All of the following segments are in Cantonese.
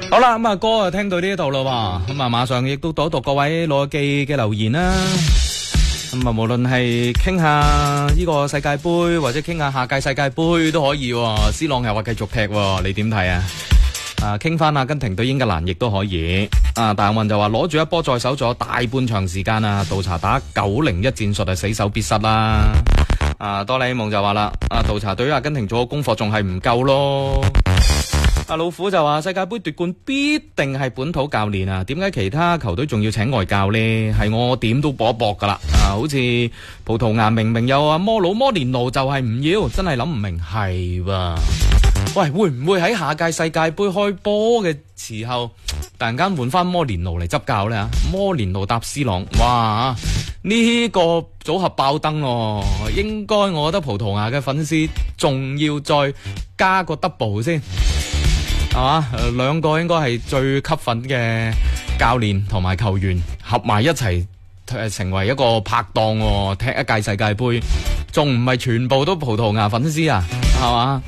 好啦，咁歌啊聽到呢度啦，咁啊馬上亦都讀一讀各位老友記嘅留言啦。咁啊，無論係傾下呢個世界盃，或者傾下下屆世界盃都可以。C 朗又話繼續踢，你點睇啊？傾翻阿根廷對英格蘭亦都可以。大運就話攞住一波在手咗大半場時間啊，杜查打901戰術係死手必失啦。多啦 A 夢就話啦，杜查對於阿根廷做嘅功課仲係唔夠咯。老虎就話世界盃奪冠必定係本土教練啊，點解其他球隊仲要請外教呢？係我點都搏一搏噶啦。好似葡萄牙明明有摩連奴就係唔要，真係諗唔明係喎。喂，會唔會喺下屆世界盃開波嘅時候突然間換翻摩連奴嚟執教呢？摩連奴搭 C 朗，哇！呢個組合爆燈咯，應該我覺得葡萄牙嘅粉絲仲要再加個 double 先。係嘛？兩個應該係最吸粉嘅教練同埋球員合埋一齊，成為一個拍檔，踢一屆世界盃，仲唔係全部都葡萄牙粉絲啊？係嘛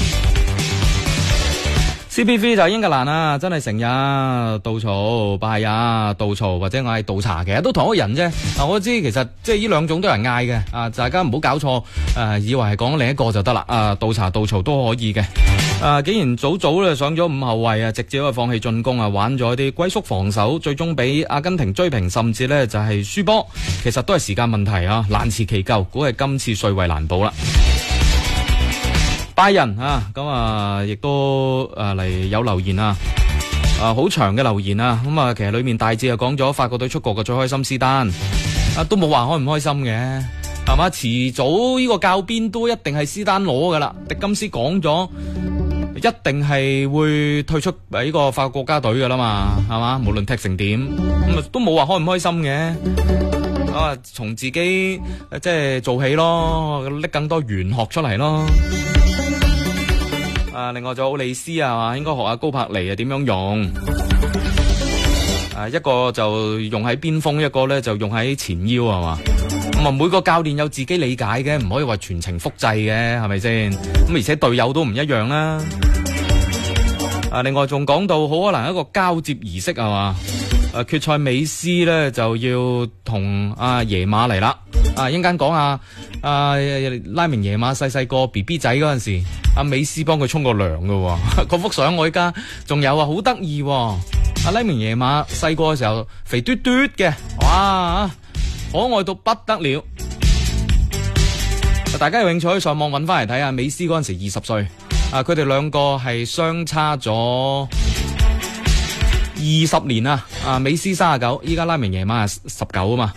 ？CPV 就係英格蘭啊，真係成日杜曹、拜呀、杜曹或者我係杜查，其實都同一個人啫。我知其實即係呢兩種都有人嗌嘅，大家唔好搞錯，以為係講另一個就得啦。杜查、杜曹都可以嘅。竟然早咧上咗5後衛啊，直接去放棄進攻啊，玩咗啲龜縮防守，最終俾阿根廷追平，甚至咧就係輸波。其實都係時間問題啊，難辭其咎，估係今次帥位難保啦。拜仁咁亦都嚟有留言啊，好長嘅留言啊，咁其實裏面大致講咗法國隊出局嘅最開心斯丹，都冇話開唔開心嘅，係嘛？遲早呢個教鞭都一定係斯丹攞噶啦，迪金斯講咗，一定係會退出呢個法國國家隊噶啦嘛，係嘛？無論踢成點，咁都冇話開唔開心嘅，從自己即係做起咯，拎更多玄學出嚟咯。另外仲有奧利斯啊，應該學下高柏尼點樣用。一個就用喺邊鋒，一個咧就用喺前腰，係嘛？咁每個教練有自己理解嘅，唔可以話全程複製嘅，係咪先？咁而且隊友都唔一樣啦。另外仲講到好可能一個交接儀式，係嘛？決賽美斯咧就要同阿爺馬嚟啦。一陣間講拉明爺馬細個 BB 仔嗰陣時，阿美斯幫佢沖過涼噶，嗰幅相我依家仲有好得意。阿拉明爺馬細個嘅時候肥嘟嘟嘅，哇，可愛到不得了。大家有興趣可以上網搵翻嚟睇下，美斯嗰陣時20歲，佢哋兩個係相差咗20年啊！美斯39，依家拉明爺馬19啊嘛。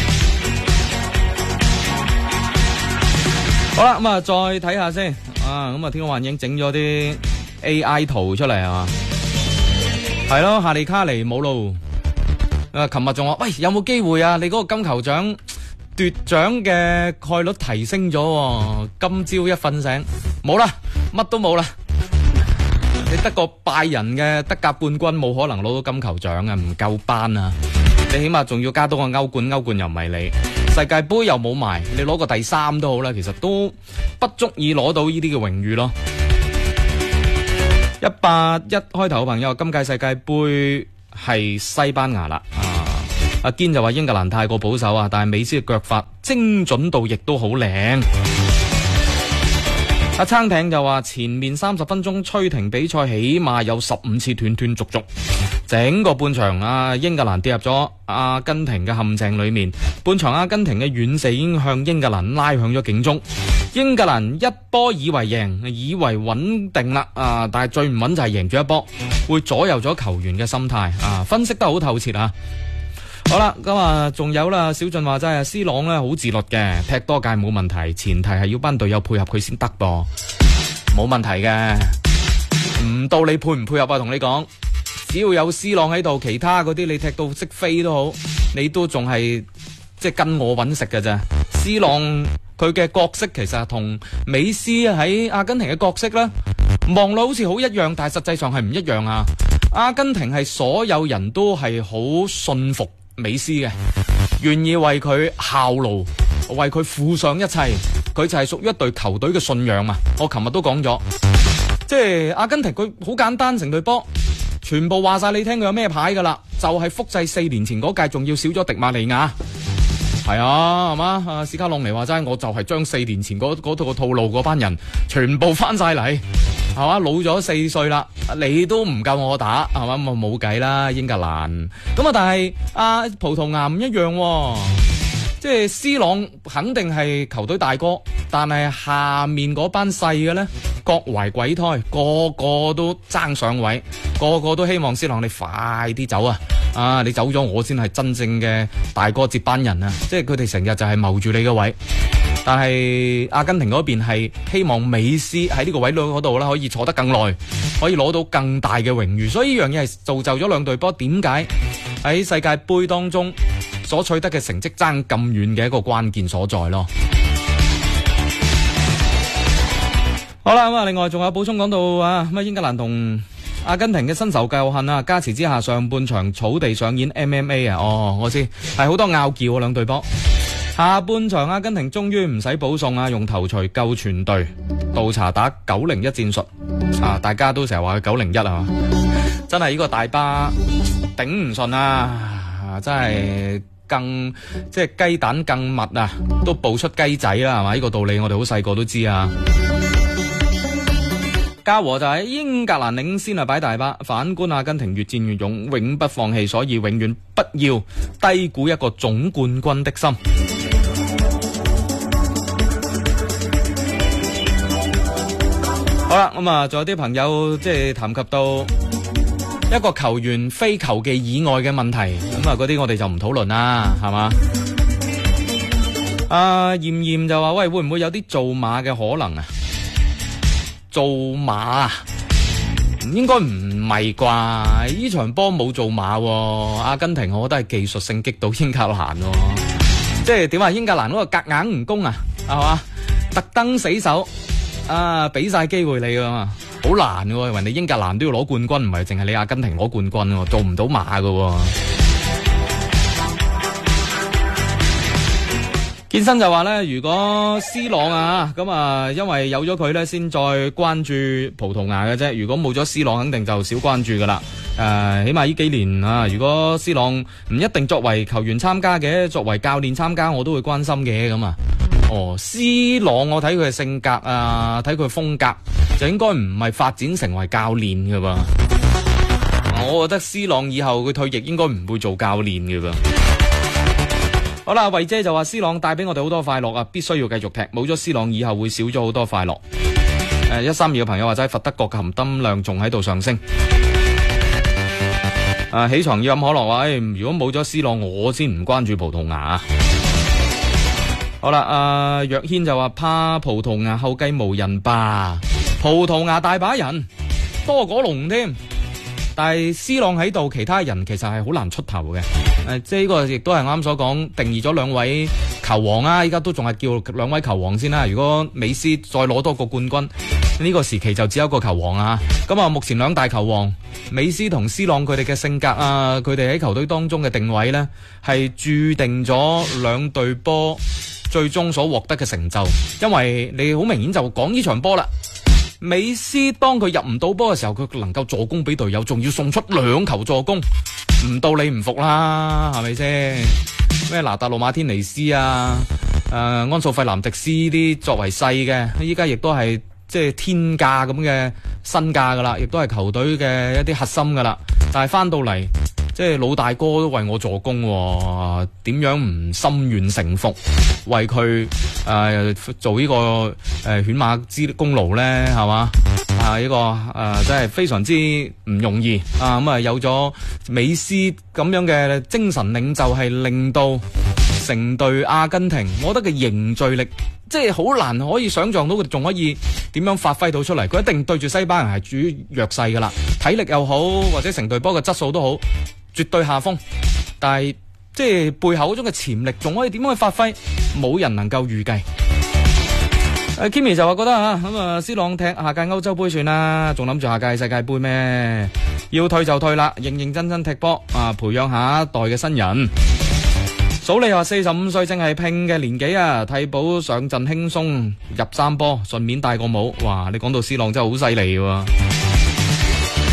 好啦，咁再睇下先。天空幻影整咗啲 AI 圖出嚟，係嘛？係咯，夏利卡尼冇路。琴日仲話，喂，有冇機會啊？你嗰個金球獎奪獎嘅概率提升咗。今朝一瞓醒，冇啦，乜都冇啦。你得個拜仁嘅德甲冠軍，冇可能攞到金球獎啊，唔夠班啊！你起碼仲要加多個歐冠，歐冠又唔係你。世界盃又冇埋，你攞個第3都好啦，其實都不足以攞到呢啲嘅榮譽咯。181開頭嘅朋友，今屆世界盃係西班牙啦。阿堅就話英格蘭太過保守啊，但係美斯嘅腳法精準度亦都好靚。阿撐艇就話前面30分鐘吹停比賽，起碼有15次斷斷續續。整個半場英格蘭跌入咗阿根廷嘅陷阱裏面，半場阿根廷嘅遠射已經向英格蘭拉響咗警鐘。英格蘭一波以為贏，以為穩定啦，但係最唔穩就係贏咗一波，會左右咗球員嘅心態，分析得好透徹啊！好啦，咁仲有啦，小俊話真係 C 朗咧好自律嘅，踢多屆冇問題，前提係要班隊友配合佢先得噃，冇問題嘅，唔到你配唔配合啊？同你講，只要有 C 朗喺度，其他嗰啲你踢到識飛都好，你都仲係即係跟我搵食嘅啫。C 朗佢嘅角色其實同美斯喺阿根廷嘅角色咧，望落好似好一樣，但係實際上係唔一樣啊。阿根廷係所有人都係好信服美斯嘅，願意為佢效勞，為佢付上一切，佢就係屬於一隊球隊嘅信仰嘛。我琴日都講咗，即係阿根廷佢好簡單，成隊波全部話晒你聽佢有咩牌噶啦，就係複製4年前嗰屆，仲要少咗迪馬利亞。係啊，係嘛？斯卡朗尼話齋，我就係將4年前嗰套個套路嗰班人全部翻晒嚟，係嘛？老咗4歲啦，你都唔夠我打，係嘛？咁冇計啦，英格蘭。咁啊，但係葡萄牙唔一樣，即係 C 朗肯定係球隊大哥，但係下面嗰班細嘅咧，各懷鬼胎，個個都爭上位，個個都希望 C 朗你快啲走啊！你走咗，我先係真正嘅大哥接班人啊！即係佢哋成日就係謀住你嘅位，但係阿根廷嗰邊係希望美斯喺呢個位嗰度啦，可以坐得更耐，可以攞到更大嘅榮譽，所以呢樣嘢係造就咗兩隊波點解喺世界盃當中所取得嘅成績爭咁遠嘅一個關鍵所在咯。好啦，咁啊，另外仲有補充講到乜英格蘭同阿根廷嘅新仇舊恨啊，加持之下上半場草地上演 MMA 啊，我知係好多拗撬兩隊波。下半場阿根廷終於唔使保送啊，用頭槌救全隊，杜查打901戰術啊，大家都成日話佢901啊，真係呢個大巴頂唔順啊，真係即係雞蛋更密啊，都爆出雞仔啦，係嘛？呢個道理我哋好細個都知啊。加和就係英格蘭領先擺大巴，反觀阿根廷越戰越勇，永不放棄，所以永遠不要低估一個總冠軍的心。好啦，咁啊，仲有啲朋友即係談及到一個球員非球技以外嘅問題，咁啊嗰啲我哋就唔討論啦，係嘛？炎炎就話喂，會唔會有啲造馬嘅可能啊？造馬應該唔係啩？呢場波冇造馬，阿根廷我覺得係技術性擊倒英格蘭，即係點啊？英格蘭嗰個夾硬唔攻啊，係嘛？特登死守俾晒機會你噶嘛，好難嘅，人哋英格蘭都要攞冠軍，唔係淨係你阿根廷攞冠軍，做唔到馬嘅。健身就話咧，如果 C 朗咁因為有咗佢咧，先再關注葡萄牙嘅啫。如果冇咗 C 朗，肯定就少關注噶啦。起碼呢幾年如果 C 朗唔一定作為球員參加嘅，作為教練參加，我都會關心嘅咁啊。C 朗我睇佢嘅性格睇佢風格，就應該唔係發展成為教練嘅噃。我覺得 C 朗以後佢退役應該唔會做教練嘅噃。好啦，慧姐就話 C 朗帶俾我哋好多快樂啊，必須要繼續踢，冇咗 C 朗以後會少咗好多快樂。132嘅朋友話齋，佛德國嘅含金量仲喺度上升。起床要飲可樂話，如果冇咗 C 朗，我先唔關注葡萄牙。好啦，若軒就話怕葡萄牙後繼無人吧，葡萄牙大把人，多過龍添。但係 C 朗喺度，其他人其實係好難出頭嘅。即係呢個亦都係啱所講，定義咗兩位球王啊！依家都仲係叫兩位球王先啦。如果美斯再攞多個冠軍，呢個時期就只有一個球王啊！咁目前兩大球王美斯同 C 朗佢哋嘅性格佢哋喺球隊當中嘅定位呢，係注定咗兩隊波最終所獲得嘅成就。因為你好明顯就講呢場波啦。美斯當佢入唔到波嘅時候，佢能夠助攻俾隊友，仲要送出2球助攻，唔到你唔服啦，係咪先？咩拿達魯馬天尼斯安素費南迪斯啲作為細嘅，依家亦都係即係天價咁嘅身價噶啦，亦都係球隊嘅一啲核心噶啦。但係翻到嚟，即係老大哥都為我助攻，點樣唔心願誠服，為佢做呢個犬馬之功勞呢？係嘛？呢個真係非常之唔容易咁有咗美斯咁樣嘅精神領袖，係令到成隊阿根廷，我覺得嘅凝聚力即係好難可以想象到佢仲可以點樣發揮到出嚟。佢一定對住西班牙係處於弱勢噶啦，體力又好或者成隊波嘅質素都好，絕對下風。但係即係背後嗰種嘅潛力仲可以點樣去發揮，冇人能夠預計。Kimmy 就話覺得C 朗踢下屆歐洲杯算啦，仲諗住下屆世界杯咩？要退就退啦，認認真真踢波培養下一代嘅新人。數你話45歲正係拼嘅年紀替補上陣輕鬆入3波，順便帶個帽。哇！你講到 C 朗真係好犀利喎。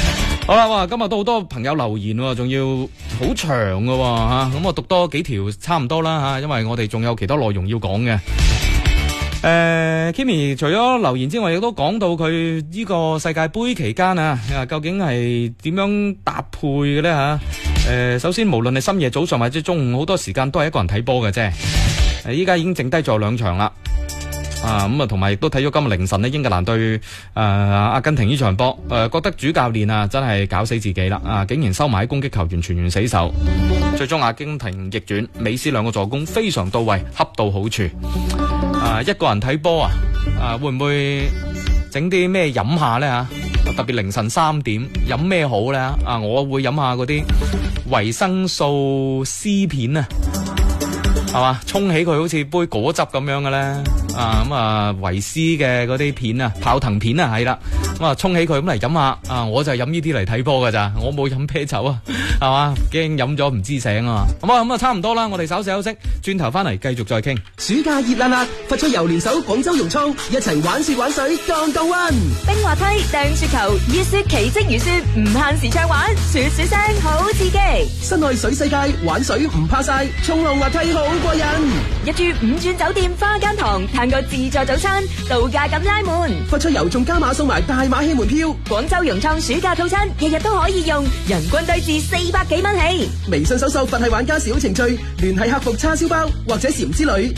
好啦，哇，今日都好多朋友留言，仲要好長㗎吓，咁我讀多幾條差唔多啦吓，因為我哋仲有其他內容要講嘅。Kimi 除咗留言之外，亦都講到佢呢個世界杯期間啊，究竟係點樣搭配嘅咧吓？首先無論係深夜、早上或者中午，好多時間都係一個人睇波嘅啫。依家已經剩低咗2場啦。咁啊，同埋亦都睇咗今日凌晨咧，英格蘭對阿根廷呢場波，覺得主教練啊真係搞死自己啦！竟然收埋喺攻擊球員全員死守，最終阿根廷逆轉，美斯2個助攻非常到位，恰到好處。一個人睇波會唔會整啲咩飲下呢？特別凌晨3點飲咩好呢？我會飲下嗰啲維生素 C 片啊，係嘛，沖起佢好似杯果汁咁樣嘅咧。維 C 嘅嗰啲片啊，泡騰片啊，係啦，咁啊沖起佢咁嚟飲下，我就係飲呢啲嚟睇波噶咋，我冇飲啤酒啊，係嘛，驚飲咗唔知醒啊。好啊，咁啊差唔多啦，我哋稍休息，轉頭翻嚟繼續再傾。 暑假熱辣辣，發出遊聯手廣州融創，一齊玩雪玩水，當當溫。 冰滑梯、掟雪球、熱雪奇蹟如雪，唔限時暢玩，雪雪聲好刺激。 室內水世界，玩水唔怕晒，衝浪滑梯好過癮。 入住5鑽酒店花間堂，嘆個自助早餐，度假咁拉滿。 發出遊中加碼送埋大馬戲門票。 廣州融創暑假套餐，日日都可以用，人均低至400幾蚊起。 微信搜索佛系玩家小程序，聯繫客服叉燒包或者禪之旅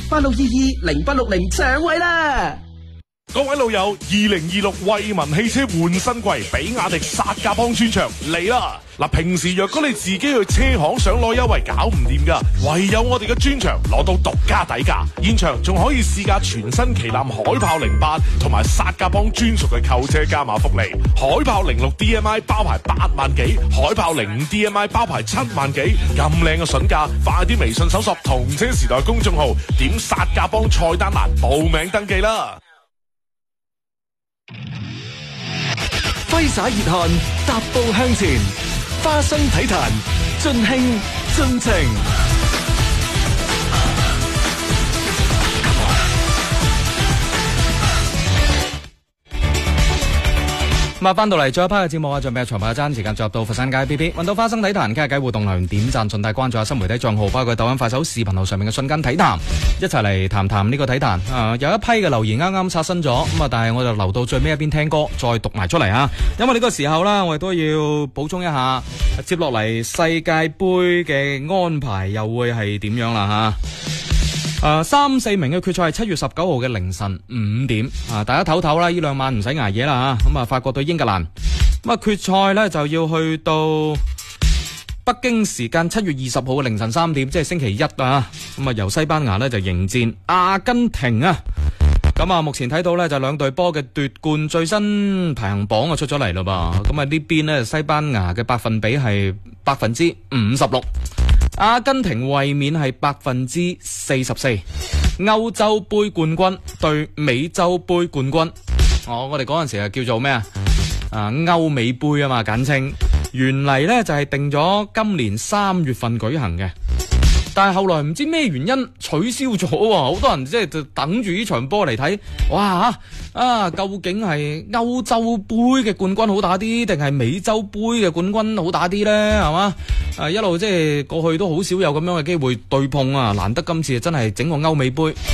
86220860搶位啦！ 各位老友，2026惠民汽車換新季，比亞迪薩價幫專場嚟啦！嗱，平時若果你自己去車行想攞優惠，搞唔掂噶，唯有我哋嘅專場攞到獨家底價，現場仲可以試駕全新旗艦海豹08同埋薩價幫專屬嘅購車加碼福利。海豹06 DMI 包牌8萬幾，海豹05 DMI 包牌7萬幾，咁靚嘅筍價，快啲微信搜索同車時代公眾號，點薩價幫菜單欄報名登記啦！ 揮灑熱汗，踏步向前，花生體壇，盡興盡情。 咁啊，翻到嚟最後一 part 嘅節目啊，準備長跑爭時間，進入到佛山街 BB， 揾到花生體壇傾下偈互動留言點讚，順帶關注下新媒體賬號，包括抖音、快手、視頻號上面嘅瞬間體壇，一齊嚟談談呢個體壇。有一批嘅留言啱啱刷新咗，咁啊，但係我就留到最尾一邊聽歌，再讀埋出嚟啊！因為呢個時候啦，我哋都要補充一下，接落嚟世界盃嘅安排又會係點樣啦吓？3、4名嘅決賽係7月19號嘅凌晨5點大家唞唞啦，呢2晚唔使捱夜啦吓。咁啊，法國對英格蘭，咁啊決賽呢就要去到北京時間7月20號嘅凌晨3點，即係星期一啊。咁啊，由西班牙呢就迎戰阿根廷啊。咁啊，目前睇到呢就兩隊波嘅奪冠最新排行榜啊出咗嚟咯噃。咁啊呢邊呢西班牙嘅百分比係56%。阿根廷衛冕係44%，歐洲杯冠軍對美洲杯冠軍。我哋嗰陣時係叫做咩歐美杯啊嘛，簡稱。原嚟呢就係定咗今年3月份舉行嘅，但係後來唔知咩原因取消咗，好多人即係就等住呢場波嚟睇。哇究竟係歐洲杯嘅冠軍好打啲，定係美洲杯嘅冠軍好打啲呢？係嘛？一路即係過去都好少有咁樣嘅機會對碰啊，難得今次真係整個歐美杯。